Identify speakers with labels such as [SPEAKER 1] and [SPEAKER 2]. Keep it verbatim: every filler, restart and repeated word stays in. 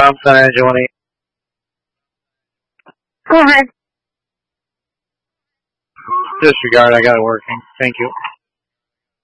[SPEAKER 1] Thompson, engine one eight.
[SPEAKER 2] Go ahead.
[SPEAKER 1] Disregard, I got it working. Thank you.